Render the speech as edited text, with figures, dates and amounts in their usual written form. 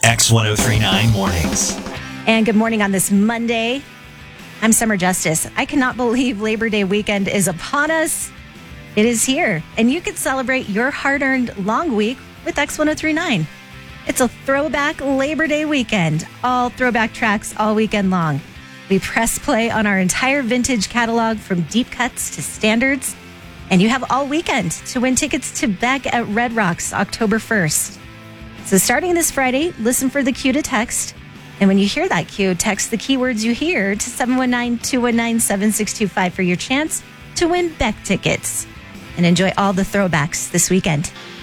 X1039 Mornings. And good morning on this Monday. I'm Summer Justice. I cannot believe Labor Day weekend is upon us. It is here, and you can celebrate your hard-earned long week with X1039. It's a throwback Labor Day weekend, all throwback tracks all weekend long. We press play on our entire vintage catalog from deep cuts to standards, and you have all weekend to win tickets to Beck at Red Rocks October 1st. So starting this Friday, listen for the cue to text. And when you hear that cue, text the keywords you hear to 719-219-7625 for your chance to win Beck tickets. And enjoy all the throwbacks this weekend.